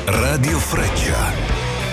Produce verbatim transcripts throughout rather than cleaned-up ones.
Radio Freccia.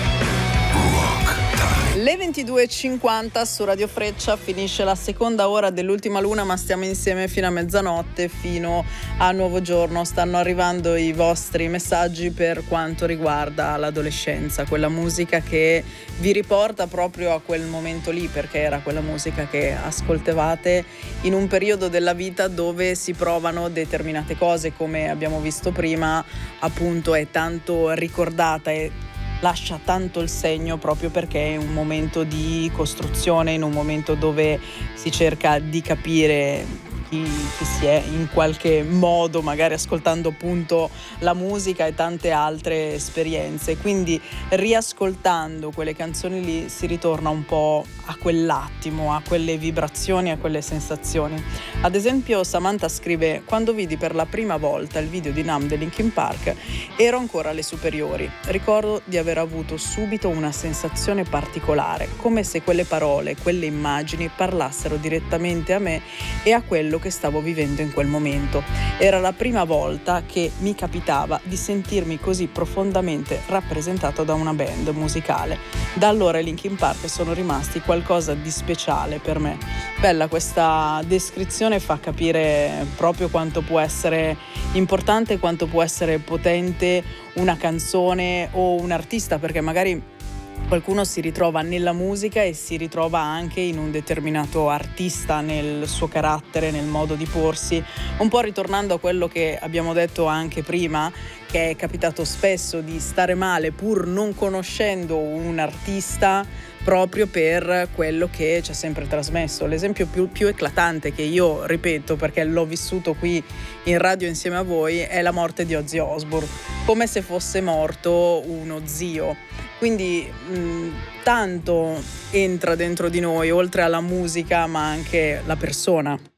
Le ventidue e cinquanta su Radio Freccia, finisce la seconda ora dell'ultima luna, ma stiamo insieme fino a mezzanotte, fino a nuovo giorno. Stanno arrivando i vostri messaggi per quanto riguarda l'adolescenza, quella musica che vi riporta proprio a quel momento lì, perché era quella musica che ascoltavate in un periodo della vita dove si provano determinate cose, come abbiamo visto prima, appunto è tanto ricordata e lascia tanto il segno proprio perché è un momento di costruzione, in un momento dove si cerca di capire chi, chi si è in qualche modo, magari ascoltando appunto la musica e tante altre esperienze. Quindi riascoltando quelle canzoni lì si ritorna un po' a quell'attimo, a quelle vibrazioni, a quelle sensazioni. Ad esempio Samantha scrive: quando vidi per la prima volta il video di Numb dei Linkin Park ero ancora alle superiori. Ricordo di aver avuto subito una sensazione particolare, come se quelle parole, quelle immagini parlassero direttamente a me e a quello che stavo vivendo in quel momento. Era la prima volta che mi capitava di sentirmi così profondamente rappresentato da una band musicale. Da allora i Linkin Park sono rimasti qualcosa di speciale per me. Bella questa descrizione, fa capire proprio quanto può essere importante, quanto può essere potente una canzone o un artista, perché magari qualcuno si ritrova nella musica e si ritrova anche in un determinato artista, nel suo carattere, nel modo di porsi, un po' ritornando a quello che abbiamo detto anche prima, che è capitato spesso di stare male pur non conoscendo un artista proprio per quello che ci ha sempre trasmesso. L'esempio più, più eclatante, che io ripeto perché l'ho vissuto qui in radio insieme a voi, è la morte di Ozzy Osbourne, come se fosse morto uno zio. Quindi mh, tanto entra dentro di noi, oltre alla musica, ma anche la persona.